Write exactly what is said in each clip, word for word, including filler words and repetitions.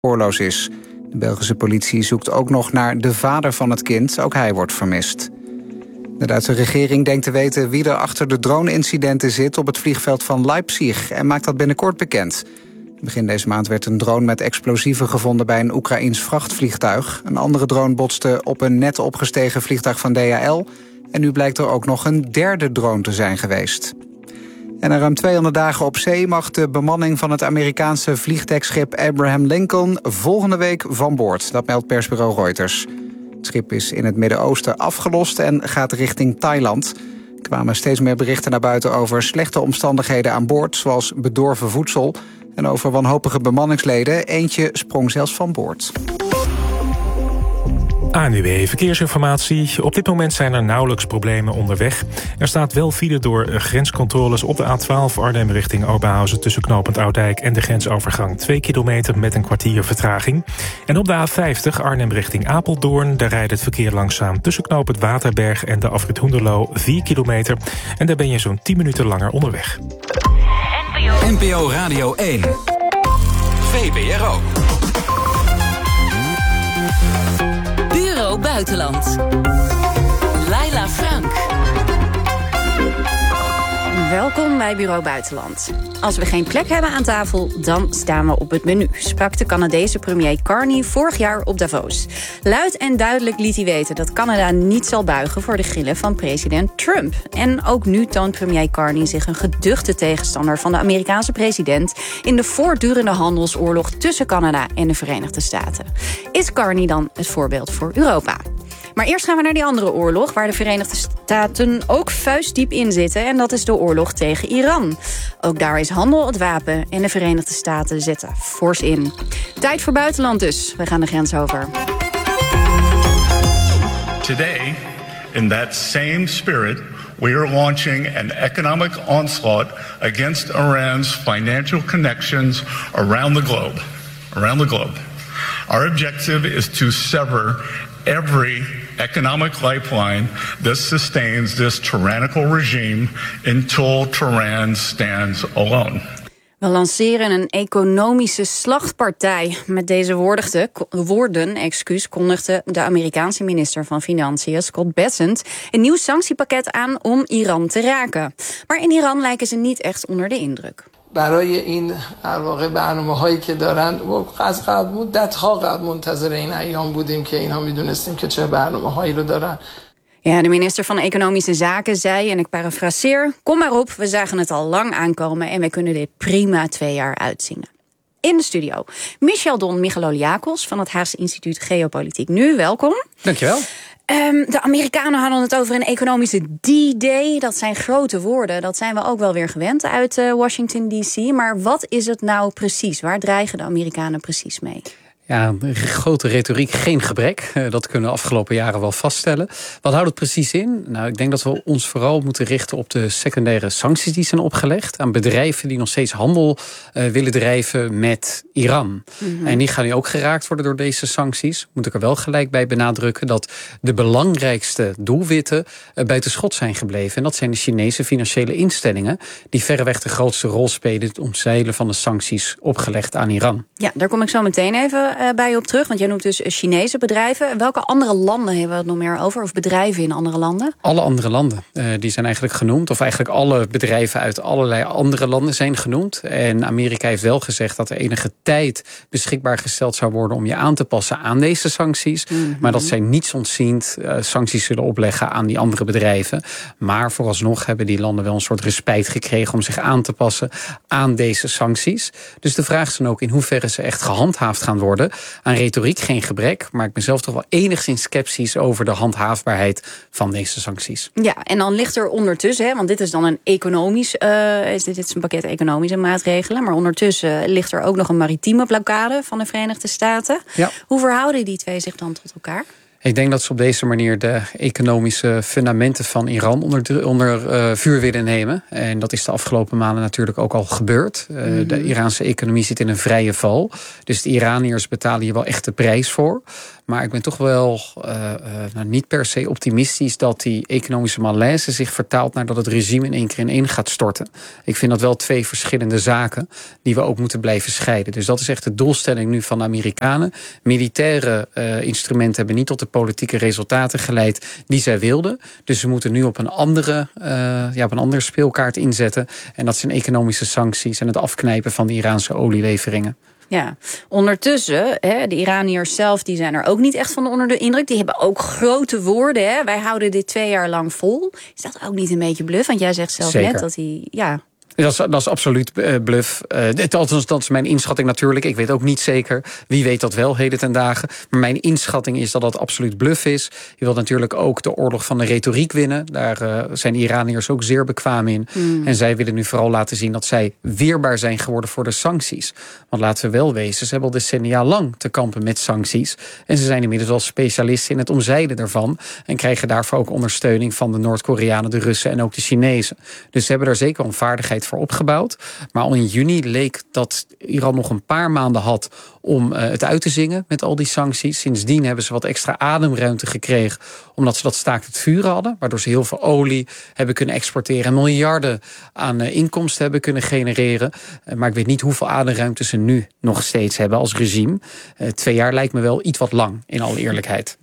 spoorloos is. De Belgische politie zoekt ook nog naar de vader van het kind. Ook hij wordt vermist. De Duitse regering denkt te weten wie er achter de drone-incidenten zit op het vliegveld van Leipzig en maakt dat binnenkort bekend. Begin deze maand werd een drone met explosieven gevonden bij een Oekraïns vrachtvliegtuig. Een andere drone botste op een net opgestegen vliegtuig van D H L. En nu blijkt er ook nog een derde drone te zijn geweest. En na ruim tweehonderd dagen op zee mag de bemanning van het Amerikaanse vliegdekschip Abraham Lincoln volgende week van boord. Dat meldt persbureau Reuters. Het schip is in het Midden-Oosten afgelost en gaat richting Thailand. Er kwamen steeds meer berichten naar buiten over slechte omstandigheden aan boord, zoals bedorven voedsel en over wanhopige bemanningsleden. Eentje sprong zelfs van boord. A N W B Verkeersinformatie. Op dit moment zijn er nauwelijks problemen onderweg. Er staat wel file door grenscontroles op de A twaalf Arnhem richting Oberhausen tussen knooppunt Oudijk en de grensovergang. Twee kilometer met een kwartier vertraging. En op de A vijftig Arnhem richting Apeldoorn. Daar rijdt het verkeer langzaam tussen knooppunt Waterberg en de afrit Hoenderloo vier kilometer. En daar ben je zo'n tien minuten langer onderweg. N P O Radio één. V P R O. Bureau Buitenland. Laila Frank. Welkom bij Bureau Buitenland. Als we geen plek hebben aan tafel, dan staan we op het menu, sprak de Canadese premier Carney vorig jaar op Davos. Luid en duidelijk liet hij weten dat Canada niet zal buigen voor de grillen van president Trump. En ook nu toont premier Carney zich een geduchte tegenstander van de Amerikaanse president in de voortdurende handelsoorlog tussen Canada en de Verenigde Staten. Is Carney dan het voorbeeld voor Europa? Maar eerst gaan we naar die andere oorlog, waar de Verenigde Staten ook vuistdiep in zitten. En dat is de oorlog tegen Iran. Ook daar is handel het wapen en de Verenigde Staten zetten fors in. Tijd voor buitenland dus. We gaan de grens over. Today, in that same spirit, we are launching an economic onslaught against Iran's financial connections around the globe. Around the globe. Our objective is to sever every economic lifeline that sustains this tyrannical regime until Tehran stands alone. We lanceren een economische slachtpartij. Met deze woorden, woorden excuus, kondigde de Amerikaanse minister van Financiën, Scott Bessent, een nieuw sanctiepakket aan om Iran te raken. Maar in Iran lijken ze niet echt onder de indruk. برای این در واقع برنامه‌هایی که دارن از قبل مدت‌ها قبل منتظر این ایام بودیم که اینها می‌دونستیم که چه برنامه‌هایی رو دارن. Ja, de minister van Economische Zaken zei, en ik parafraseer, kom maar op, we zagen het al lang aankomen en we kunnen dit prima twee jaar uitzingen. In de studio Michel Don Michaloliakos van het Haagse Instituut Geopolitiek Nu. Welkom. Dankjewel. Um, de Amerikanen hadden het over een economische D-Day. Dat zijn grote woorden. Dat zijn we ook wel weer gewend uit uh, Washington D C. Maar wat is het nou precies? Waar dreigen de Amerikanen precies mee? Ja, grote retoriek, geen gebrek. Dat kunnen we de afgelopen jaren wel vaststellen. Wat houdt het precies in? Nou, ik denk dat we ons vooral moeten richten op de secundaire sancties die zijn opgelegd aan bedrijven die nog steeds handel uh, willen drijven met Iran. Mm-hmm. En die gaan nu ook geraakt worden door deze sancties. Moet ik er wel gelijk bij benadrukken dat de belangrijkste doelwitten uh, buiten schot zijn gebleven. En dat zijn de Chinese financiële instellingen die verreweg de grootste rol spelen in het omzeilen van de sancties opgelegd aan Iran. Ja, daar kom ik zo meteen even bij je op terug, want jij noemt dus Chinese bedrijven. Welke andere landen hebben we het nog meer over? Of bedrijven in andere landen? Alle andere landen, uh, die zijn eigenlijk genoemd. Of eigenlijk alle bedrijven uit allerlei andere landen zijn genoemd. En Amerika heeft wel gezegd dat er enige tijd beschikbaar gesteld zou worden om je aan te passen aan deze sancties. Mm-hmm. Maar dat zij niets ontziend uh, sancties zullen opleggen aan die andere bedrijven. Maar vooralsnog hebben die landen wel een soort respijt gekregen om zich aan te passen aan deze sancties. Dus de vraag is dan ook in hoeverre ze echt gehandhaafd gaan worden. Aan retoriek geen gebrek, maar ik ben zelf toch wel enigszins sceptisch over de handhaafbaarheid van deze sancties. Ja, en dan ligt er ondertussen, hè, want dit is dan een economisch, uh, is dit, dit is een pakket economische maatregelen, maar ondertussen ligt er ook nog een maritieme blokkade van de Verenigde Staten. Ja. Hoe verhouden die twee zich dan tot elkaar? Ik denk dat ze op deze manier de economische fundamenten van Iran onder, onder uh, vuur willen nemen. En dat is de afgelopen maanden natuurlijk ook al gebeurd. Uh, mm-hmm. De Iraanse economie zit in een vrije val. Dus de Iraniërs betalen hier wel echt de prijs voor. Maar ik ben toch wel uh, uh, nou, niet per se optimistisch dat die economische malaise zich vertaalt naar dat het regime in één keer ineen gaat storten. Ik vind dat wel twee verschillende zaken die we ook moeten blijven scheiden. Dus dat is echt de doelstelling nu van de Amerikanen. Militaire uh, instrumenten hebben niet tot de politieke resultaten geleid die zij wilden. Dus ze moeten nu op een andere, uh, ja, op een andere speelkaart inzetten. En dat zijn economische sancties en het afknijpen van de Iraanse olieleveringen. Ja, ondertussen, hè, de Iraniërs zelf die zijn er ook niet echt van onder de indruk. Die hebben ook grote woorden. Hè. Wij houden dit twee jaar lang vol. Is dat ook niet een beetje bluff? Want jij zegt zelf Zeker. net dat hij... Ja. Dat is, dat is absoluut uh, bluff. Uh, althans, dat is mijn inschatting natuurlijk. Ik weet ook niet zeker. Wie weet dat wel, heden ten dagen. Maar mijn inschatting is dat dat absoluut bluff is. Je wilt natuurlijk ook de oorlog van de retoriek winnen. Daar uh, zijn de Iraniërs ook zeer bekwaam in. Mm. En zij willen nu vooral laten zien dat zij weerbaar zijn geworden voor de sancties. Want laten we wel wezen, ze hebben al decennia lang te kampen met sancties. En ze zijn inmiddels wel specialisten in het omzeilen daarvan. En krijgen daarvoor ook ondersteuning van de Noord-Koreanen, de Russen en ook de Chinezen. Dus ze hebben daar zeker een vaardigheid voor opgebouwd. Maar al in juni leek dat Iran nog een paar maanden had om uh, het uit te zingen met al die sancties. Sindsdien hebben ze wat extra ademruimte gekregen omdat ze dat staakt het vuren hadden. Waardoor ze heel veel olie hebben kunnen exporteren en miljarden aan uh, inkomsten hebben kunnen genereren. Uh, maar ik weet niet hoeveel ademruimte ze nu nog steeds hebben als regime. Uh, twee jaar lijkt me wel iets wat lang, in alle eerlijkheid.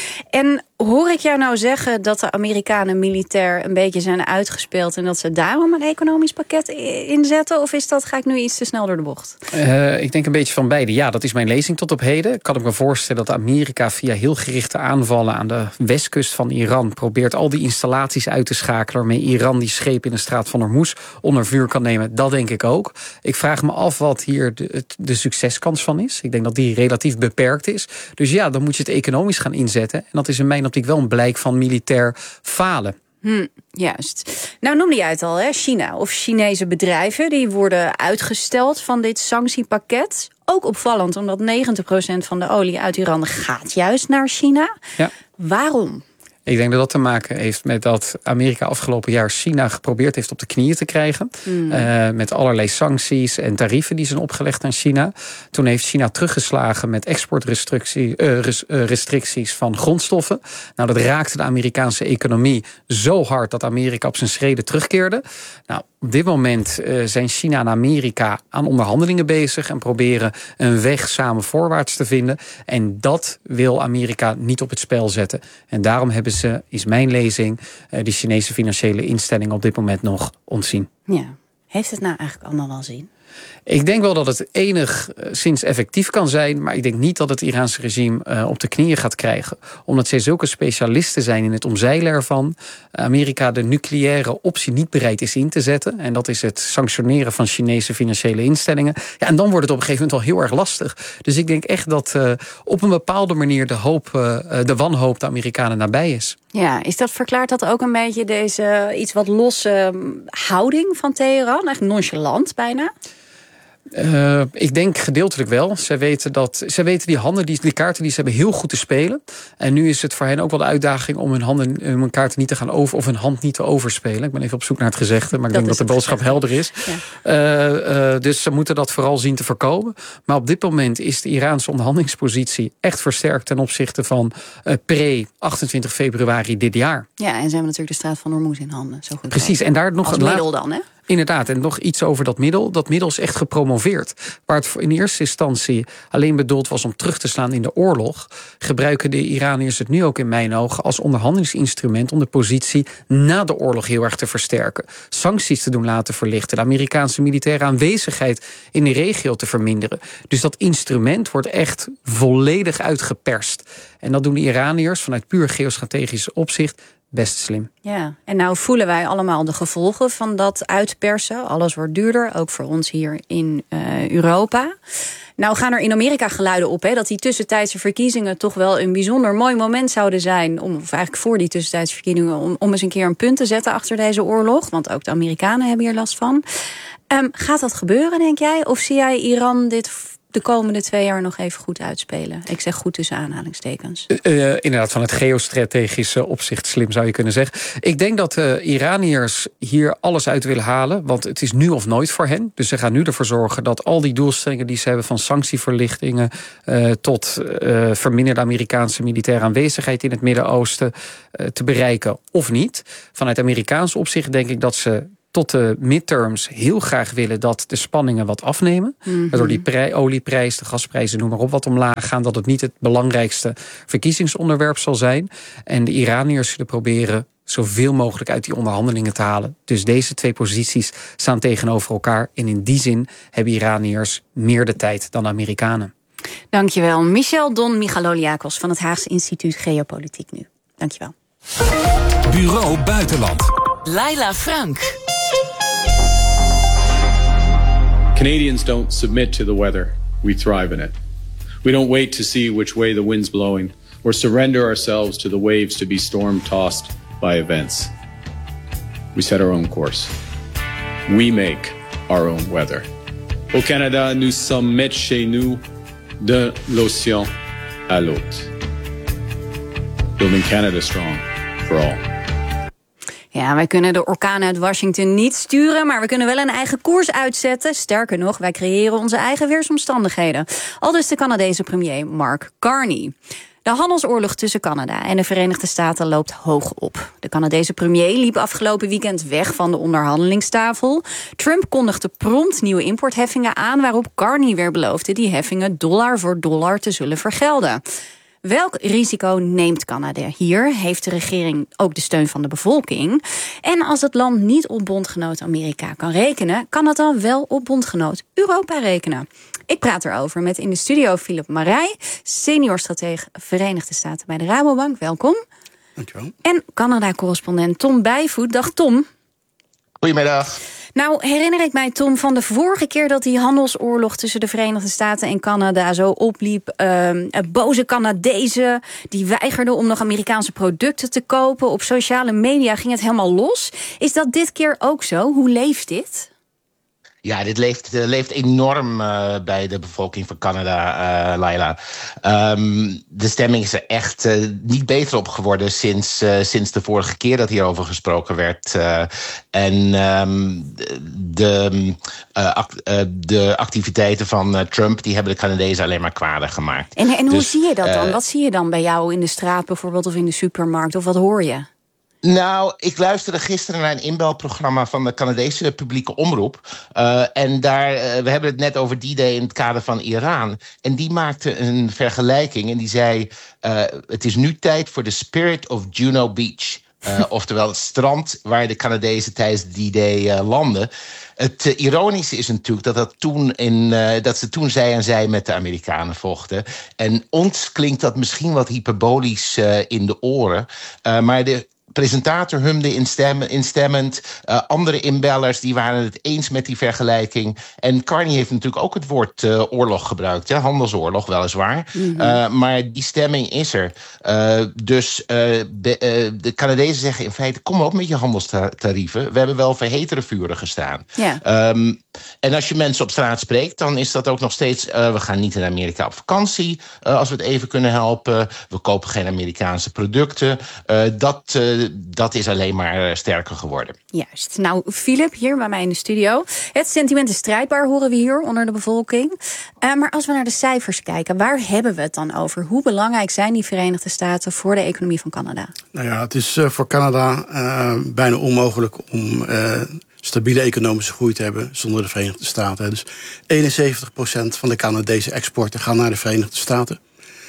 En hoor ik jou nou zeggen dat de Amerikanen militair een beetje zijn uitgespeeld en dat ze daarom een economisch pakket inzetten? Of is dat, ga ik nu iets te snel door de bocht? Uh, ik denk een beetje van beide. Ja, dat is mijn lezing tot op heden. Kan ik me voorstellen dat Amerika via heel gerichte aanvallen aan de westkust van Iran probeert al die installaties uit te schakelen waarmee Iran die schepen in de straat van Hormuz onder vuur kan nemen. Dat denk ik ook. Ik vraag me af wat hier de, de succeskans van is. Ik denk dat die relatief beperkt is. Dus ja, dan moet je het economisch gaan inzetten. En dat is in mijn optiek wel een blijk van militair falen. Hm, juist. Nou noemde jij het al, hè? China of Chinese bedrijven die worden uitgesteld van dit sanctiepakket. Ook opvallend, omdat negentig procent van de olie uit Iran gaat juist naar China. Ja. Waarom? Ik denk dat dat te maken heeft met dat Amerika afgelopen jaar China geprobeerd heeft op de knieën te krijgen. Mm. Uh, met allerlei sancties en tarieven die zijn opgelegd aan China. Toen heeft China teruggeslagen met exportrestricties uh, res, uh, restricties van grondstoffen. Nou, dat raakte de Amerikaanse economie zo hard dat Amerika op zijn schreden terugkeerde. Nou, op dit moment uh, zijn China en Amerika aan onderhandelingen bezig en proberen een weg samen voorwaarts te vinden. En dat wil Amerika niet op het spel zetten. En daarom hebben ze, is mijn lezing, uh, de Chinese financiële instellingen op dit moment nog ontzien. Ja. Heeft het nou eigenlijk allemaal wel zin? Ik denk wel dat het enigszins effectief kan zijn, maar ik denk niet dat het Iraanse regime uh, op de knieën gaat krijgen. Omdat zij zulke specialisten zijn in het omzeilen ervan. Amerika de nucleaire optie niet bereid is in te zetten. En dat is het sanctioneren van Chinese financiële instellingen. Ja, en dan wordt het op een gegeven moment wel heel erg lastig. Dus ik denk echt dat uh, op een bepaalde manier de, hoop, uh, de wanhoop de Amerikanen nabij is. Ja, is dat verklaart dat ook een beetje deze iets wat losse houding van Teheran? Echt nonchalant bijna? Uh, ik denk gedeeltelijk wel. Zij weten, dat, zij weten die handen, die, die kaarten die ze hebben heel goed te spelen. En nu is het voor hen ook wel de uitdaging om hun handen, hun kaarten niet te gaan over of hun hand niet te overspelen. Ik ben even op zoek naar het gezegde, maar ik dat denk dat de boodschap gezegde. helder is. Ja. Uh, uh, dus ze moeten dat vooral zien te voorkomen. Maar op dit moment is de Iraanse onderhandelingspositie echt versterkt ten opzichte van uh, pre-achtentwintig februari dit jaar. Ja, en ze hebben natuurlijk de straat van Hormuz in handen. Zo goed Precies, en daar nog als middel dan, hè? Inderdaad, en nog iets over dat middel. Dat middel is echt gepromoveerd. Waar het in eerste instantie alleen bedoeld was om terug te slaan in de oorlog, gebruiken de Iraniërs het nu ook in mijn ogen als onderhandelingsinstrument om de positie na de oorlog heel erg te versterken. Sancties te doen laten verlichten, de Amerikaanse militaire aanwezigheid in de regio te verminderen. Dus dat instrument wordt echt volledig uitgeperst. En dat doen de Iraniërs vanuit puur geostrategisch opzicht best slim. Ja, en nou voelen wij allemaal de gevolgen van dat uitpersen. Alles wordt duurder, ook voor ons hier in uh, Europa. Nou gaan er in Amerika geluiden op, hè, dat die tussentijdse verkiezingen toch wel een bijzonder mooi moment zouden zijn, om, of eigenlijk voor die tussentijdse verkiezingen, om, om eens een keer een punt te zetten achter deze oorlog. Want ook de Amerikanen hebben hier last van. Um, gaat dat gebeuren, denk jij? Of zie jij Iran dit de komende twee jaar nog even goed uitspelen? Ik zeg goed tussen aanhalingstekens. Uh, inderdaad, van het geostrategische opzicht slim zou je kunnen zeggen. Ik denk dat de uh, Iraniërs hier alles uit willen halen. Want het is nu of nooit voor hen. Dus ze gaan nu ervoor zorgen dat al die doelstellingen die ze hebben, van sanctieverlichtingen uh, tot uh, verminderde Amerikaanse militaire aanwezigheid in het Midden-Oosten uh, te bereiken of niet. Vanuit Amerikaans opzicht denk ik dat ze tot de midterms heel graag willen dat de spanningen wat afnemen. Mm-hmm. Waardoor die prij, olieprijs, de gasprijzen, noem maar op, wat omlaag gaan. Dat het niet het belangrijkste verkiezingsonderwerp zal zijn. En de Iraniërs zullen proberen zoveel mogelijk uit die onderhandelingen te halen. Dus deze twee posities staan tegenover elkaar. En in die zin hebben Iraniërs meer de tijd dan de Amerikanen. Dankjewel. Michel Don Michaloliakos van het Haagse Instituut Geopolitiek nu. Dankjewel. Bureau Buitenland. Laila Frank. Canadians don't submit to the weather. We thrive in it. We don't wait to see which way the wind's blowing or surrender ourselves to the waves to be storm-tossed by events. We set our own course. We make our own weather. Au Canada, nous sommes maîtres chez nous de l'océan à l'autre. Building Canada strong for all. Ja, wij kunnen de orkaan uit Washington niet sturen, maar we kunnen wel een eigen koers uitzetten. Sterker nog, wij creëren onze eigen weersomstandigheden. Aldus de Canadese premier Mark Carney. De handelsoorlog tussen Canada en de Verenigde Staten loopt hoog op. De Canadese premier liep afgelopen weekend weg van de onderhandelingstafel. Trump kondigde prompt nieuwe importheffingen aan, waarop Carney weer beloofde die heffingen dollar voor dollar te zullen vergelden. Welk risico neemt Canada hier? Heeft de regering ook de steun van de bevolking? En als het land niet op bondgenoot Amerika kan rekenen, kan het dan wel op bondgenoot Europa rekenen? Ik praat erover met in de studio Philip Marij, senior stratege Verenigde Staten bij de Rabobank. Welkom. Dankjewel. En Canada-correspondent Tom Bijvoet. Dag Tom. Goedemiddag. Nou, herinner ik mij, Tom, van de vorige keer dat die handelsoorlog tussen de Verenigde Staten en Canada zo opliep. Uh, boze Canadezen die weigerden om nog Amerikaanse producten te kopen. Op sociale media ging het helemaal los. Is dat dit keer ook zo? Hoe leeft dit? Ja, dit leeft, uh, leeft enorm uh, bij de bevolking van Canada, uh, Laila. Um, de stemming is er echt uh, niet beter op geworden sinds, uh, sinds de vorige keer dat hierover gesproken werd. Uh, en um, de, uh, act, uh, de activiteiten van uh, Trump, die hebben de Canadezen alleen maar kwalijk gemaakt. En, en hoe dus, zie je dat dan? Uh, Wat zie je dan bij jou in de straat bijvoorbeeld of in de supermarkt? Of wat hoor je? Nou, ik luisterde gisteren naar een inbelprogramma van de Canadese publieke omroep. Uh, en daar, uh, we hebben het net over D-Day in het kader van Iran. En die maakte een vergelijking en die zei, Uh, het is nu tijd voor de Spirit of Juno Beach. Uh, oftewel het strand waar de Canadezen tijdens D-Day uh, landen. Het uh, ironische is natuurlijk dat, dat, toen in, uh, dat ze toen zij en zij met de Amerikanen vochten. En ons klinkt dat misschien wat hyperbolisch uh, in de oren. Uh, maar de presentator humde instemmen, instemmend. Uh, andere inbellers die waren het eens met die vergelijking. En Carney heeft natuurlijk ook het woord uh, oorlog gebruikt. Ja? Handelsoorlog, weliswaar. Mm-hmm. Uh, maar die stemming is er. Uh, dus uh, de, uh, de Canadezen zeggen in feite, kom op met je handelstarieven. We hebben wel verhetere vuren gestaan. Yeah. Um, en als je mensen op straat spreekt, dan is dat ook nog steeds, Uh, we gaan niet in Amerika op vakantie, uh, als we het even kunnen helpen. We kopen geen Amerikaanse producten. Uh, dat... Uh, Dat is alleen maar sterker geworden. Juist. Nou, Philip, hier bij mij in de studio. Het sentiment is strijdbaar, horen we hier onder de bevolking. Uh, maar als we naar de cijfers kijken, waar hebben we het dan over? Hoe belangrijk zijn die Verenigde Staten voor de economie van Canada? Nou ja, het is uh, voor Canada uh, bijna onmogelijk om Uh, stabiele economische groei te hebben zonder de Verenigde Staten. Dus eenenzeventig procent van de Canadese exporten gaan naar de Verenigde Staten.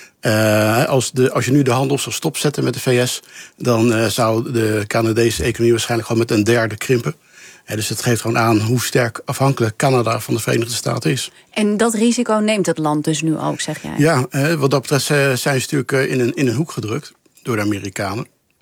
Uh, als, de, als je nu de handel zou stopzetten met de V S, dan uh, zou de Canadese economie waarschijnlijk gewoon met een derde krimpen. Uh, dus het geeft gewoon aan hoe sterk afhankelijk Canada van de Verenigde Staten is. En dat risico neemt het land dus nu ook, zeg jij? Ja, uh, wat dat betreft uh, zijn ze natuurlijk uh, in, een, in een hoek gedrukt door de Amerikanen.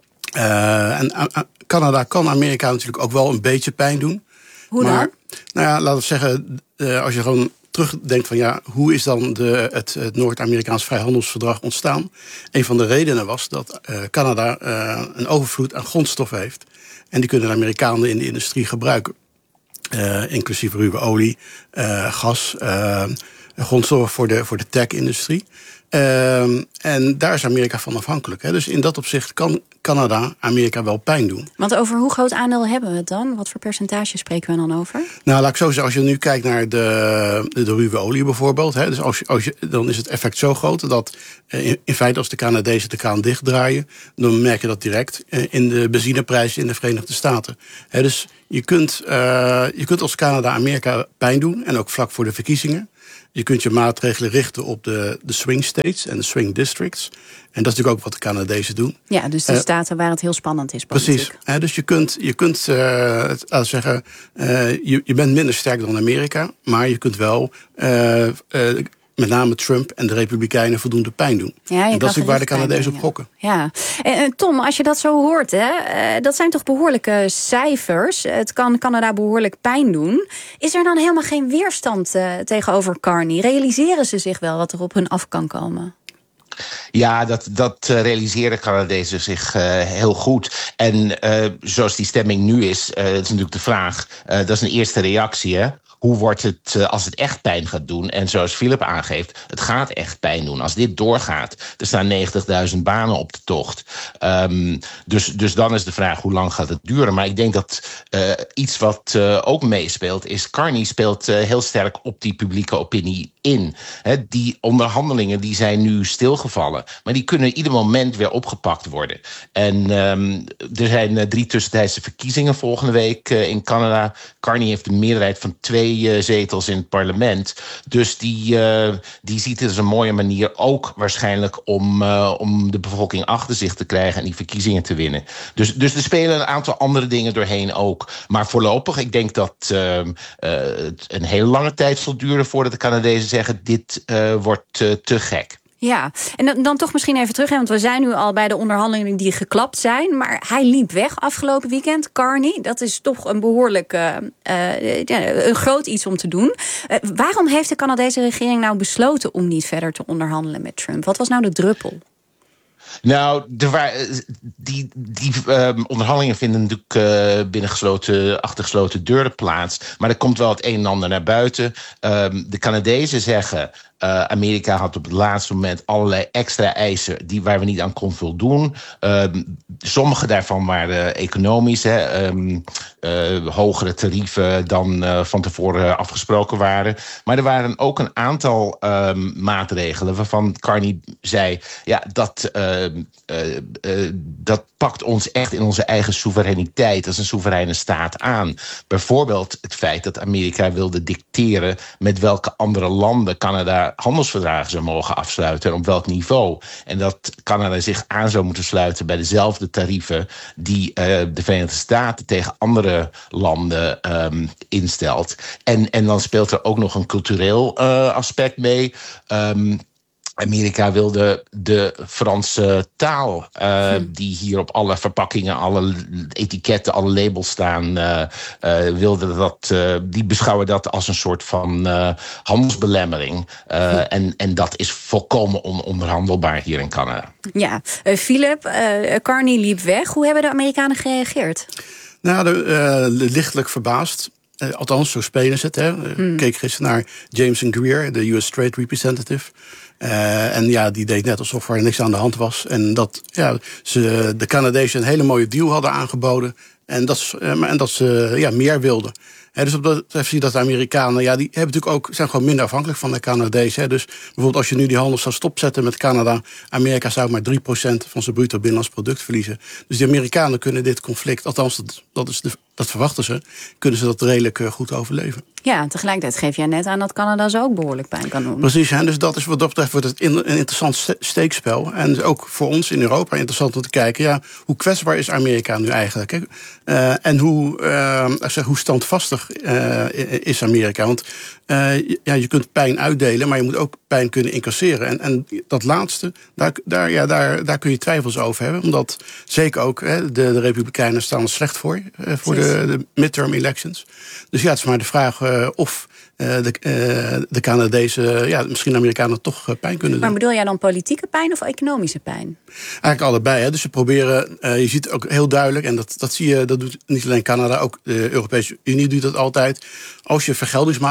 Uh, en uh, Canada kan Amerika natuurlijk ook wel een beetje pijn doen. Hoe maar, dan? Nou ja, laten we zeggen, uh, als je gewoon terugdenkt van ja, hoe is dan de, het, het Noord-Amerikaans vrijhandelsverdrag ontstaan? Een van de redenen was dat uh, Canada uh, een overvloed aan grondstoffen heeft. En die kunnen de Amerikanen in de industrie gebruiken. Uh, inclusief ruwe olie, uh, gas, uh, grondstoffen voor de, voor de tech-industrie. Um, en daar is Amerika van afhankelijk. Hè. Dus in dat opzicht kan Canada Amerika wel pijn doen. Want over hoe groot aandeel hebben we het dan? Wat voor percentage spreken we dan over? Nou, laat ik zo zeggen, als je nu kijkt naar de, de, de ruwe olie bijvoorbeeld. Hè, dus als je, als je, dan is het effect zo groot dat in, in feite als de Canadezen de kraan dichtdraaien, dan merk je dat direct in de benzineprijzen in de Verenigde Staten. Hè, dus je kunt, uh, je kunt als Canada Amerika pijn doen, en ook vlak voor de verkiezingen. Je kunt je maatregelen richten op de, de swing states en de swing districts. En dat is natuurlijk ook wat de Canadezen doen. Ja, dus de uh, staten waar het heel spannend is. Precies. Uh, dus je kunt, je kunt uh, zeggen, uh, je, je bent minder sterk dan Amerika, maar je kunt wel uh, uh, met name Trump en de Republikeinen voldoende pijn doen. Ja, en dat is natuurlijk waar de Canadezen op gokken. Ja. En Tom, als je dat zo hoort, hè, dat zijn toch behoorlijke cijfers. Het kan Canada behoorlijk pijn doen. Is er dan helemaal geen weerstand uh, tegenover Carney? Realiseren ze zich wel wat er op hun af kan komen? Ja, dat, dat uh, realiseren Canadezen zich uh, heel goed. En uh, zoals die stemming nu is, uh, dat is natuurlijk de vraag. Uh, dat is een eerste reactie, hè? Hoe wordt het uh, als het echt pijn gaat doen? En zoals Philip aangeeft, het gaat echt pijn doen. Als dit doorgaat, er staan negentigduizend banen op de tocht. Um, dus, dus dan is de vraag, hoe lang gaat het duren? Maar ik denk dat uh, iets wat uh, ook meespeelt is, Carney speelt uh, heel sterk op die publieke opinie in. He, die onderhandelingen die zijn nu stilgevallen, maar die kunnen ieder moment weer opgepakt worden. En um, er zijn uh, drie tussentijdse verkiezingen volgende week uh, in Canada. Carney heeft een meerderheid van twee uh, zetels in het parlement. Dus die, uh, die ziet het als een mooie manier ook waarschijnlijk om, uh, om de bevolking achter zich te krijgen en die verkiezingen te winnen. Dus, dus er spelen een aantal andere dingen doorheen ook. Maar voorlopig, ik denk dat uh, uh, het een hele lange tijd zal duren voordat de Canadezen zeggen, dit uh, wordt uh, te gek. Ja, en dan, dan toch misschien even terug, hè, want we zijn nu al bij de onderhandelingen die geklapt zijn, maar hij liep weg afgelopen weekend, Carney. Dat is toch een behoorlijk uh, uh, ja, een groot iets om te doen. Uh, waarom heeft de Canadese regering nou besloten om niet verder te onderhandelen met Trump? Wat was nou de druppel? Nou, er waren, die, die uh, onderhandelingen vinden natuurlijk uh, binnen gesloten, achter gesloten deuren plaats. Maar er komt wel het een en ander naar buiten. Uh, de Canadezen zeggen, Uh, Amerika had op het laatste moment allerlei extra eisen die, waar we niet aan konden voldoen. Uh, sommige daarvan waren economisch, hè, um, uh, hogere tarieven dan uh, van tevoren afgesproken waren. Maar er waren ook een aantal um, maatregelen waarvan Carney zei, ja, dat, uh, uh, uh, dat pakt ons echt in onze eigen soevereiniteit als een soevereine staat aan. Bijvoorbeeld het feit dat Amerika wilde dicteren met welke andere landen Canada handelsverdragen zou mogen afsluiten en op welk niveau. En dat Canada zich aan zou moeten sluiten bij dezelfde tarieven die uh, de Verenigde Staten tegen andere landen um, instelt. En, en dan speelt er ook nog een cultureel uh, aspect mee. Um, Amerika wilde de Franse taal, uh, hm. die hier op alle verpakkingen, alle etiketten, alle labels staan, uh, uh, wilde dat, uh, die beschouwen dat als een soort van uh, handelsbelemmering. Uh, hm. en, en dat is volkomen ononderhandelbaar hier in Canada. Ja, uh, Philip, uh, Carney liep weg. Hoe hebben de Amerikanen gereageerd? Nou, de, uh, lichtelijk verbaasd. Uh, althans, zo spelen ze het. Hè. Ik hmm. keek gisteren naar Jameson Greer, de U S Trade Representative. Uh, en ja, die deed net alsof er niks aan de hand was. En dat ja, ze de Canadezen een hele mooie deal hadden aangeboden. En dat, uh, en dat ze ja, meer wilden. He, dus op dat zie je dat de Amerikanen, ja, die hebben natuurlijk ook, zijn gewoon minder afhankelijk van de Canadezen. He. Dus bijvoorbeeld als je nu die handel zou stopzetten met Canada, Amerika zou maar drie procent van zijn bruto binnenlands product verliezen. Dus die Amerikanen kunnen dit conflict, althans dat, dat, is de, dat verwachten ze, kunnen ze dat redelijk uh, goed overleven. Ja, tegelijkertijd geef jij net aan dat Canada ze ook behoorlijk pijn kan doen. Precies, hè, dus dat is wat dat betreft wordt het een interessant steekspel. En ook voor ons in Europa interessant om te kijken, ja, hoe kwetsbaar is Amerika nu eigenlijk? Hè? Uh, en hoe, uh, zeg, hoe standvastig Uh, is Amerika. Want uh, ja, je kunt pijn uitdelen, maar je moet ook pijn kunnen incasseren. En, en dat laatste, daar, daar, ja, daar, daar kun je twijfels over hebben. Omdat zeker ook hè, de, de Republikeinen staan er slecht voor, uh, voor de, de midterm elections. Dus ja, het is maar de vraag uh, of uh, de, uh, de Canadezen, ja, misschien de Amerikanen toch uh, pijn kunnen doen. Maar bedoel jij dan politieke pijn of economische pijn? Eigenlijk allebei. Hè. Dus ze proberen, uh, je ziet ook heel duidelijk, en dat, dat zie je, dat doet niet alleen Canada, ook de Europese Unie doet dat altijd. Als je vergeldingsmaatregelen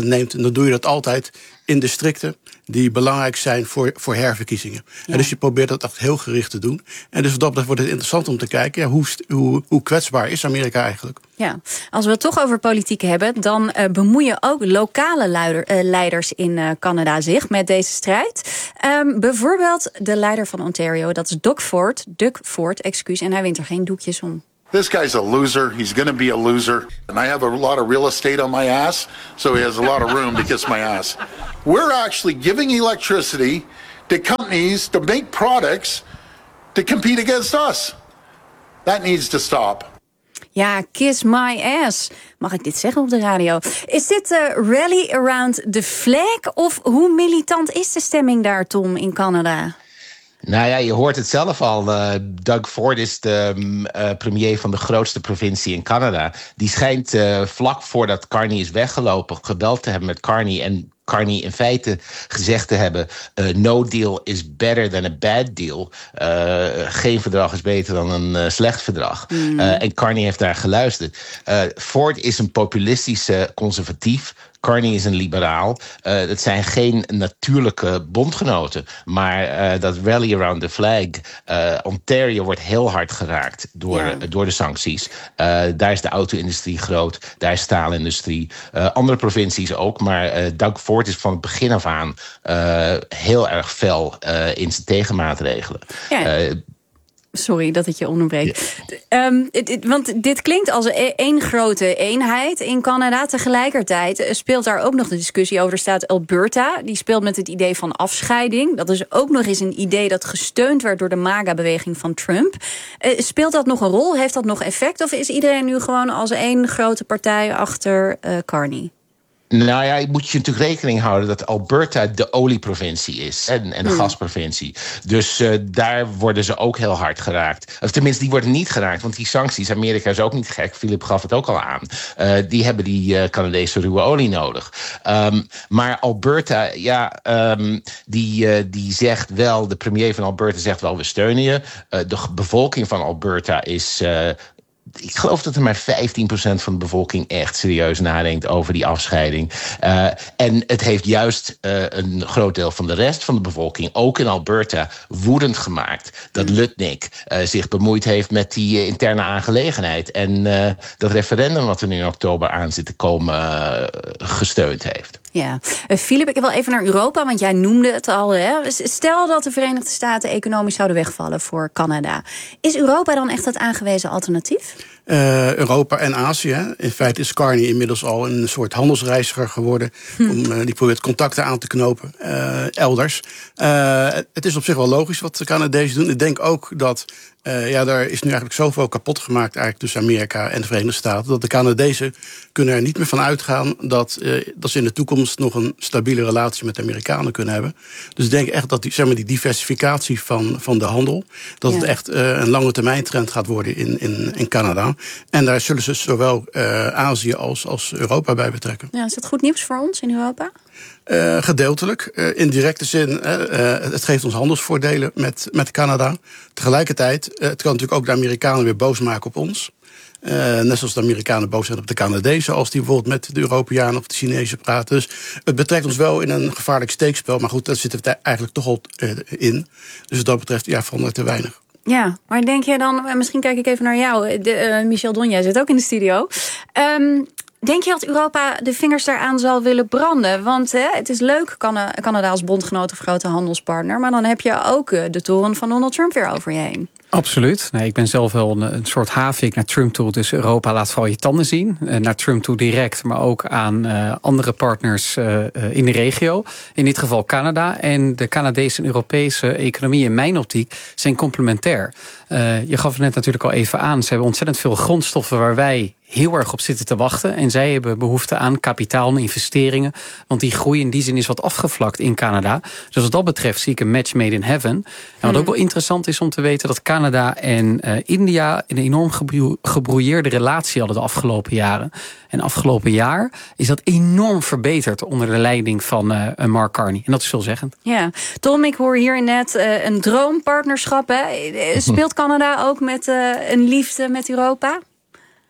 neemt. En dan doe je dat altijd in districten die belangrijk zijn voor, voor herverkiezingen. Ja. En dus je probeert dat echt heel gericht te doen. En dus wat dat wordt het interessant om te kijken, ja, hoe, hoe, hoe kwetsbaar is Amerika eigenlijk? Ja, als we het toch over politiek hebben, dan uh, bemoeien ook lokale leider, uh, leiders in uh, Canada zich met deze strijd. Um, bijvoorbeeld de leider van Ontario, dat is Doug Ford, Doug Ford, excuus, en hij wint er geen doekjes om. This guy's a loser. He's going to be a loser. And I have a lot of real estate on my ass, so he has a lot of room to kiss my ass. We're actually giving electricity to companies to make products to compete against us. That needs to stop. Ja, kiss my ass. Mag ik dit zeggen op de radio? Is dit de uh, rally around the flag? Of hoe militant is de stemming daar, Tom, in Canada? Nou ja, je hoort het zelf al. Uh, Doug Ford is de uh, premier van de grootste provincie in Canada. Die schijnt uh, vlak voordat Carney is weggelopen gebeld te hebben met Carney. En Carney in feite gezegd te hebben, Uh, no deal is better than a bad deal. Uh, geen verdrag is beter dan een uh, slecht verdrag. Mm. Uh, en Carney heeft daar geluisterd. Uh, Ford is een populistische conservatief. Carney is een liberaal. Uh, het zijn geen natuurlijke bondgenoten. Maar uh, dat rally around the flag. Uh, Ontario wordt heel hard geraakt door, ja. uh, door de sancties. Uh, daar is de auto-industrie groot. Daar is staalindustrie. Uh, andere provincies ook. Maar uh, Doug Ford is van het begin af aan uh, heel erg fel uh, in zijn tegenmaatregelen. Ja. Uh, Sorry dat ik je onderbreek. Ja. Um, het, het, want dit klinkt als één grote eenheid in Canada. Tegelijkertijd speelt daar ook nog de discussie over de staat Alberta. Die speelt met het idee van afscheiding. Dat is ook nog eens een idee dat gesteund werd door de MAGA-beweging van Trump. Uh, speelt dat nog een rol? Heeft dat nog effect? Of is iedereen nu gewoon als één grote partij achter uh, Carney? Nou ja, je moet je natuurlijk rekening houden dat Alberta de olieprovincie is en, en de hmm. gasprovincie. Dus uh, daar worden ze ook heel hard geraakt. Of tenminste, die worden niet geraakt, want die sancties, Amerika is ook niet gek, Philip gaf het ook al aan. Uh, die hebben die uh, Canadese ruwe olie nodig. Um, maar Alberta, ja, um, die, uh, die zegt wel, de premier van Alberta zegt wel, we steunen je. Uh, de bevolking van Alberta is Uh, Ik geloof dat er maar vijftien procent van de bevolking echt serieus nadenkt over die afscheiding. Uh, en het heeft juist uh, een groot deel van de rest van de bevolking, ook in Alberta, woedend gemaakt dat Lutnick uh, zich bemoeid heeft met die uh, interne aangelegenheid. En uh, dat referendum wat er nu in oktober aan zit te komen uh, gesteund heeft. Ja, uh, Philip, ik wil even naar Europa, want jij noemde het al. Hè? Stel dat de Verenigde Staten economisch zouden wegvallen voor Canada. Is Europa dan echt het aangewezen alternatief? Uh, Europa en Azië. In feite is Carney inmiddels al een soort handelsreiziger geworden. Hm. Om, uh, die probeert contacten aan te knopen uh, elders. Uh, het is op zich wel logisch wat de Canadezen doen. Ik denk ook dat Uh, ja, daar is nu eigenlijk zoveel kapot gemaakt eigenlijk tussen Amerika en de Verenigde Staten, dat de Canadezen kunnen er niet meer van uitgaan dat, uh, dat ze in de toekomst nog een stabiele relatie met de Amerikanen kunnen hebben. Dus ik denk echt dat die, zeg maar, die diversificatie van, van de handel, dat ja. het echt uh, een lange termijn trend gaat worden in, in, in Canada. En daar zullen ze zowel uh, Azië als, als Europa bij betrekken. Ja, is dat goed nieuws voor ons in Europa? Uh, gedeeltelijk. Uh, in directe zin, uh, uh, het geeft ons handelsvoordelen met, met Canada. Tegelijkertijd, uh, het kan natuurlijk ook de Amerikanen weer boos maken op ons. Uh, net zoals de Amerikanen boos zijn op de Canadezen, als die bijvoorbeeld met de Europeanen of de Chinezen praten. Dus het betrekt ons wel in een gevaarlijk steekspel. Maar goed, daar zitten we eigenlijk toch al uh, in. Dus wat dat betreft, ja, verandert te weinig. Ja, maar denk je dan, misschien kijk ik even naar jou. De, uh, Michel Donja zit ook in de studio. Um, Denk je dat Europa de vingers daaraan zal willen branden? Want hè, het is leuk, Canada als bondgenoot of grote handelspartner, maar dan heb je ook de toren van Donald Trump weer over je heen. Absoluut. Nee, ik ben zelf wel een, een soort havik naar Trump toe. Dus Europa laat vooral je tanden zien. Uh, naar Trump toe direct, maar ook aan uh, andere partners uh, uh, in de regio. In dit geval Canada. En de Canadese en Europese economie in mijn optiek zijn complementair. Uh, je gaf het net natuurlijk al even aan. Ze hebben ontzettend veel grondstoffen waar wij heel erg op zitten te wachten. En zij hebben behoefte aan kapitaal en investeringen. Want die groei in die zin is wat afgevlakt in Canada. Dus wat dat betreft zie ik een match made in heaven. En wat hmm. ook wel interessant is om te weten dat Canada en uh, India een enorm gebro- gebrouilleerde relatie hadden de afgelopen jaren. En afgelopen jaar is dat enorm verbeterd onder de leiding van uh, Mark Carney. En dat is veelzeggend. Ja, Tom, ik hoor hier net uh, een droompartnerschap. Hè? Speelt Canada ook met uh, een liefde met Europa?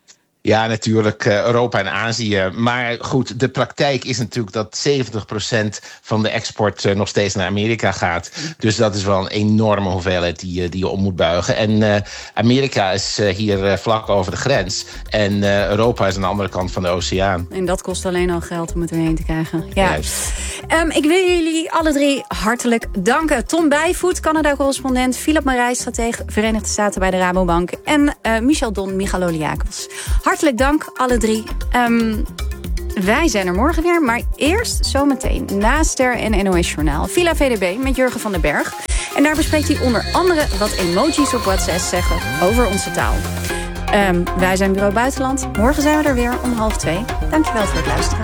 Ja, natuurlijk uh, Europa en Azië. Maar goed, de praktijk is natuurlijk dat zeventig procent van de export uh, nog steeds naar Amerika gaat. Dus dat is wel een enorme hoeveelheid die, uh, die je om moet buigen. En uh, Amerika is uh, hier uh, vlak over de grens. En uh, Europa is aan de andere kant van de oceaan. En dat kost alleen al geld om het erheen te krijgen. Ja. Um, ik wil jullie alle drie hartelijk danken. Tom Bijvoet, Canada-correspondent. Philip Marijs, stratege Verenigde Staten bij de Rabobank. En uh, Michel Don Michaloliakos. Hartelijk dank, alle drie. Um, wij zijn er morgen weer, maar eerst zometeen na Ster en N O S Journaal. Villa V D B met Jurgen van den Berg. En daar bespreekt hij onder andere wat emojis op WhatsApp zeggen over onze taal. Um, wij zijn Bureau Buitenland. Morgen zijn we er weer om half twee. Dankjewel voor het luisteren.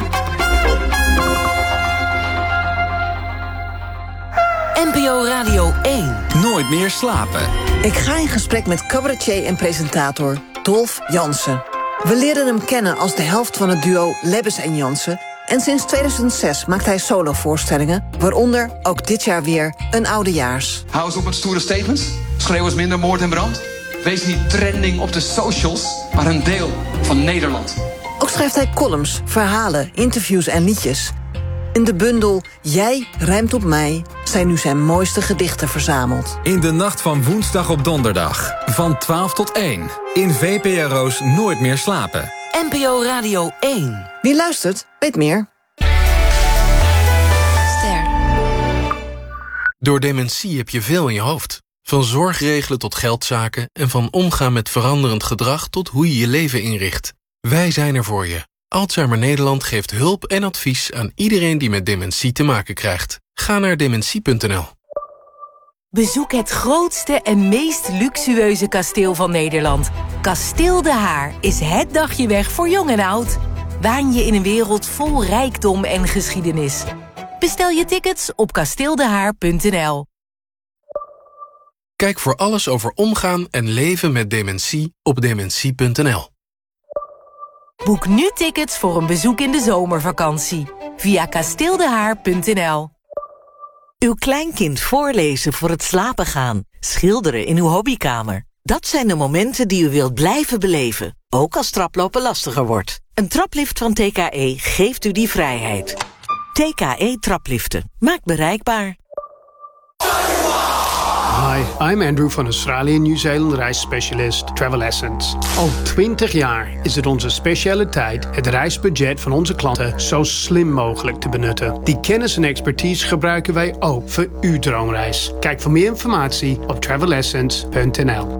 N P O Radio één. Nooit meer slapen. Ik ga in gesprek met cabaretier en presentator Dolf Jansen. We leren hem kennen als de helft van het duo Lebbes en Jansen. En sinds tweeduizend zes maakt hij solovoorstellingen, waaronder ook dit jaar weer een oudejaars. Hou eens op met stoere statements. Schreeuw eens minder moord en brand. Wees niet trending op de socials, maar een deel van Nederland. Ook schrijft hij columns, verhalen, interviews en liedjes. In de bundel Jij rijmt op mij zijn nu zijn mooiste gedichten verzameld. In de nacht van woensdag op donderdag. Van twaalf tot één. In V P R O's Nooit meer slapen. N P O Radio één. Wie luistert, weet meer. Ster. Door dementie heb je veel in je hoofd. Van zorgregelen tot geldzaken en van omgaan met veranderend gedrag tot hoe je je leven inricht. Wij zijn er voor je. Alzheimer Nederland geeft hulp en advies aan iedereen die met dementie te maken krijgt. Ga naar dementie punt n l. Bezoek het grootste en meest luxueuze kasteel van Nederland. Kasteel De Haar is het dagje weg voor jong en oud. Waan je in een wereld vol rijkdom en geschiedenis. Bestel je tickets op kasteel de haar punt n l. Kijk voor alles over omgaan en leven met dementie op dementie punt n l. Boek nu tickets voor een bezoek in de zomervakantie via kasteel de haar punt n l. Uw kleinkind voorlezen voor het slapen gaan. Schilderen in uw hobbykamer. Dat zijn de momenten die u wilt blijven beleven. Ook als traplopen lastiger wordt. Een traplift van T K E geeft u die vrijheid. T K E trapliften. Maakt bereikbaar. Hi, I'm Andrew van Australië Nieuw-Zeeland reisspecialist Travel Essence. Al twintig jaar is het onze specialiteit het reisbudget van onze klanten zo slim mogelijk te benutten. Die kennis en expertise gebruiken wij ook voor uw droomreis. Kijk voor meer informatie op travel essence punt n l.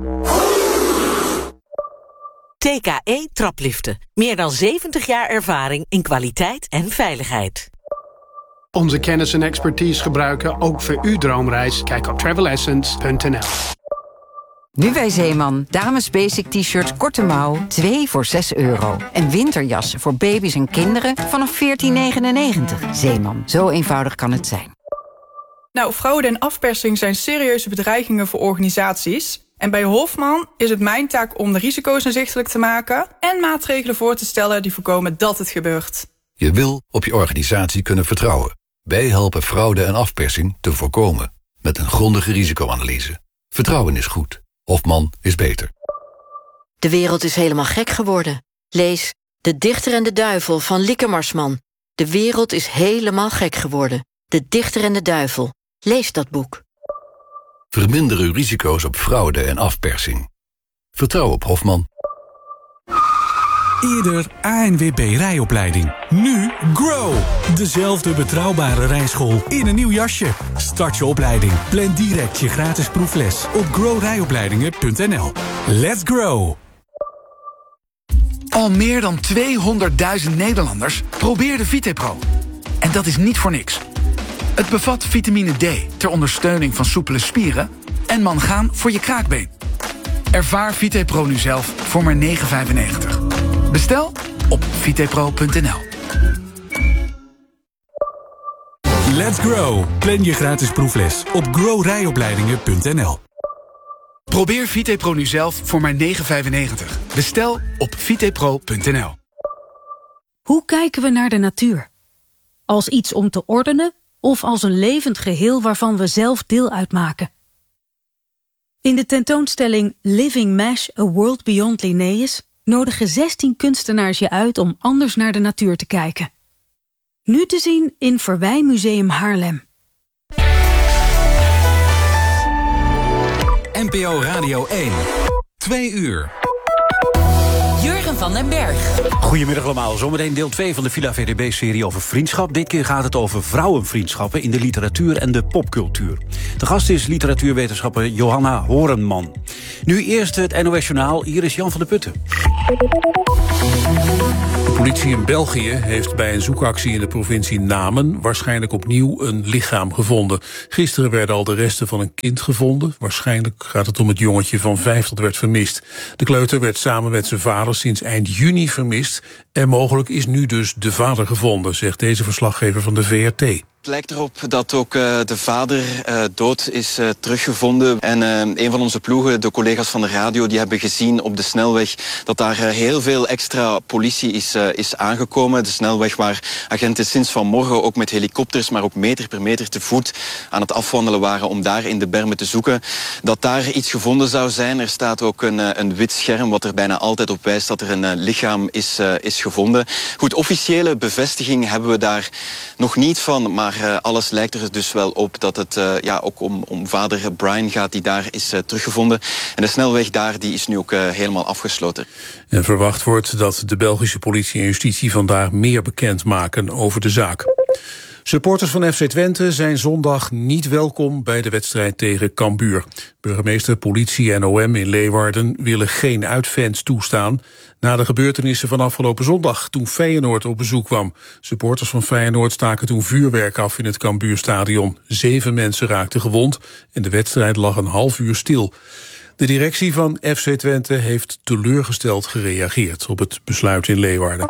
T K E trapliften. Meer dan zeventig jaar ervaring in kwaliteit en veiligheid. Onze kennis en expertise gebruiken ook voor uw droomreis. Kijk op travel essence punt n l. Nu bij Zeeman. Dames basic t-shirts korte mouw, twee voor zes euro. En winterjassen voor baby's en kinderen vanaf veertien negenennegentig. Zeeman, zo eenvoudig kan het zijn. Nou, fraude en afpersing zijn serieuze bedreigingen voor organisaties. En bij Hofman is het mijn taak om de risico's inzichtelijk te maken en maatregelen voor te stellen die voorkomen dat het gebeurt. Je wil op je organisatie kunnen vertrouwen. Wij helpen fraude en afpersing te voorkomen met een grondige risicoanalyse. Vertrouwen is goed. Hofman is beter. De wereld is helemaal gek geworden. Lees De Dichter en de Duivel van Lieke Marsman. De wereld is helemaal gek geworden. De Dichter en de Duivel. Lees dat boek. Verminder uw risico's op fraude en afpersing. Vertrouw op Hofman. Eerder A N W B rijopleiding. Nu Grow. Dezelfde betrouwbare rijschool in een nieuw jasje. Start je opleiding. Plan direct je gratis proefles op grow rijopleidingen punt n l. Let's grow. Al meer dan tweehonderdduizend Nederlanders probeerden VitePro. En dat is niet voor niks. Het bevat vitamine D ter ondersteuning van soepele spieren en mangaan voor je kraakbeen. Ervaar VitePro nu zelf voor maar negen vijfennegentig. Bestel op vitepro punt n l. Let's grow. Plan je gratis proefles op grow rijopleidingen punt n l. Probeer VitePro nu zelf voor maar negen vijfennegentig. Bestel op vitepro punt n l. Hoe kijken we naar de natuur? Als iets om te ordenen of als een levend geheel waarvan we zelf deel uitmaken? In de tentoonstelling Living Mesh, A World Beyond Linnaeus nodigen zestien kunstenaars je uit om anders naar de natuur te kijken. Nu te zien in Verwijmuseum Haarlem. N P O Radio één. Twee uur. Jurgen van den Berg. Goedemiddag allemaal. Zometeen deel twee van de Villa V D B-serie over vriendschap. Dit keer gaat het over vrouwenvriendschappen in de literatuur en de popcultuur. De gast is literatuurwetenschapper Johanna Horenman. Nu eerst het N O S-journaal. Hier is Jan van der Putten. De politie in België heeft bij een zoekactie in de provincie Namen waarschijnlijk opnieuw een lichaam gevonden. Gisteren werden al de resten van een kind gevonden. Waarschijnlijk gaat het om het jongetje van vijf dat werd vermist. De kleuter werd samen met zijn vader sinds eind juni vermist. En mogelijk is nu dus de vader gevonden, zegt deze verslaggever van de V R T. Het lijkt erop dat ook uh, de vader uh, dood is uh, teruggevonden. En uh, een van onze ploegen, de collega's van de radio, die hebben gezien op de snelweg dat daar uh, heel veel extra politie is, uh, is aangekomen. De snelweg waar agenten sinds vanmorgen ook met helikopters, maar ook meter per meter te voet aan het afwandelen waren om daar in de bermen te zoeken. Dat daar iets gevonden zou zijn. Er staat ook een, uh, een wit scherm wat er bijna altijd op wijst dat er een uh, lichaam is, uh, is gevonden. Goed, officiële bevestiging hebben we daar nog niet van, maar Uh, alles lijkt er dus wel op dat het uh, ja, ook om, om vader Brian gaat die daar is uh, teruggevonden. En de snelweg daar die is nu ook uh, helemaal afgesloten. En verwacht wordt dat de Belgische politie en justitie vandaag meer bekend maken over de zaak. Supporters van F C Twente zijn zondag niet welkom bij de wedstrijd tegen Cambuur. Burgemeester, politie en O M in Leeuwarden willen geen uitfans toestaan na de gebeurtenissen van afgelopen zondag toen Feyenoord op bezoek kwam. Supporters van Feyenoord staken toen vuurwerk af in het Cambuurstadion. Zeven mensen raakten gewond en de wedstrijd lag een half uur stil. De directie van F C Twente heeft teleurgesteld gereageerd op het besluit in Leeuwarden.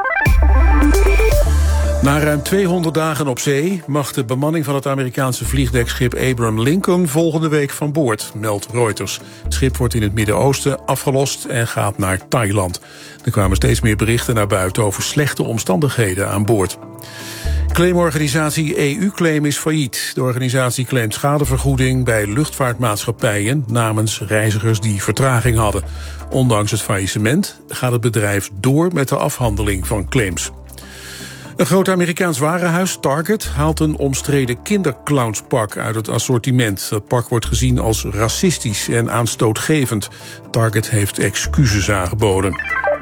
Na ruim tweehonderd dagen op zee mag de bemanning van het Amerikaanse vliegdekschip Abraham Lincoln volgende week van boord, meldt Reuters. Het schip wordt in het Midden-Oosten afgelost en gaat naar Thailand. Er kwamen steeds meer berichten naar buiten over slechte omstandigheden aan boord. Claimorganisatie E U-claim is failliet. De organisatie claimt schadevergoeding bij luchtvaartmaatschappijen namens reizigers die vertraging hadden. Ondanks het faillissement gaat het bedrijf door met de afhandeling van claims. Een groot Amerikaans warenhuis, Target, haalt een omstreden kinderclownspak uit het assortiment. Dat pak wordt gezien als racistisch en aanstootgevend. Target heeft excuses aangeboden.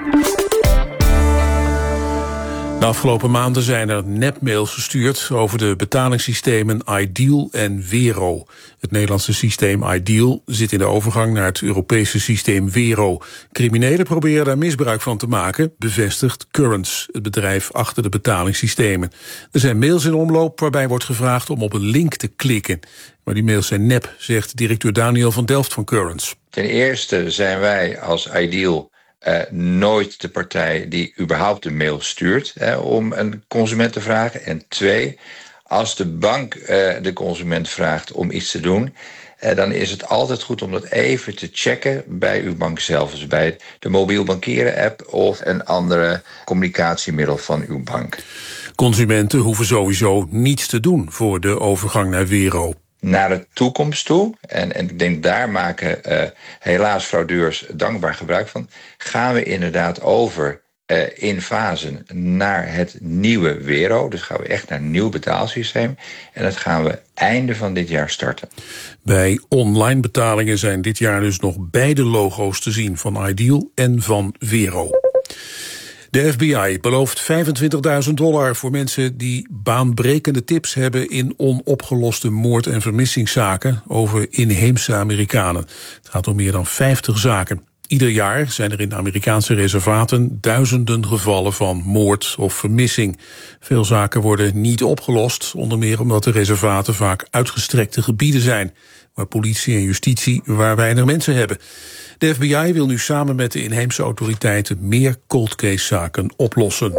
De afgelopen maanden zijn er nepmails gestuurd over de betalingssystemen Ideal en Wero. Het Nederlandse systeem Ideal zit in de overgang naar het Europese systeem Wero. Criminelen proberen daar misbruik van te maken, bevestigt Currents, het bedrijf achter de betalingssystemen. Er zijn mails in omloop waarbij wordt gevraagd om op een link te klikken. Maar die mails zijn nep, zegt directeur Daniel van Delft van Currents. Ten eerste zijn wij als Ideal Uh, nooit de partij die überhaupt een mail stuurt hè, om een consument te vragen. En twee, als de bank uh, de consument vraagt om iets te doen, uh, dan is het altijd goed om dat even te checken bij uw bank zelf. Dus bij de mobiel bankieren app of een andere communicatiemiddel van uw bank. Consumenten hoeven sowieso niets te doen voor de overgang naar Wero. Naar de toekomst toe, en, en ik denk daar maken uh, helaas fraudeurs dankbaar gebruik van, gaan we inderdaad over uh, in fasen naar het nieuwe Wero. Dus gaan we echt naar een nieuw betaalsysteem. En dat gaan we einde van dit jaar starten. Bij online betalingen zijn dit jaar dus nog beide logo's te zien, van Ideal en van Wero. De F B I belooft vijfentwintigduizend dollar voor mensen die baanbrekende tips hebben in onopgeloste moord- en vermissingszaken over inheemse Amerikanen. Het gaat om meer dan vijftig zaken. Ieder jaar zijn er in Amerikaanse reservaten duizenden gevallen van moord of vermissing. Veel zaken worden niet opgelost, onder meer omdat de reservaten vaak uitgestrekte gebieden zijn, waar politie en justitie waar weinig mensen hebben. De F B I wil nu samen met de inheemse autoriteiten meer cold case zaken oplossen.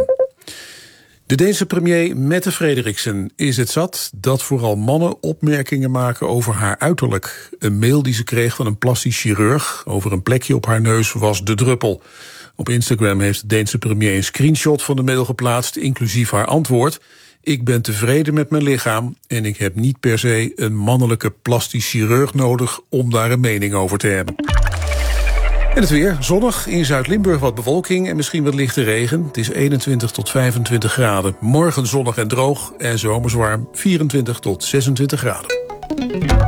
De Deense premier Mette Frederiksen is het zat dat vooral mannen opmerkingen maken over haar uiterlijk. Een mail die ze kreeg van een plastisch chirurg over een plekje op haar neus was de druppel. Op Instagram heeft de Deense premier een screenshot van de mail geplaatst, inclusief haar antwoord. Ik ben tevreden met mijn lichaam en ik heb niet per se een mannelijke plastisch chirurg nodig om daar een mening over te hebben. En het weer, zonnig, in Zuid-Limburg wat bewolking en misschien wat lichte regen. Het is eenentwintig tot vijfentwintig graden. Morgen zonnig en droog en zomerswarm vierentwintig tot zesentwintig graden.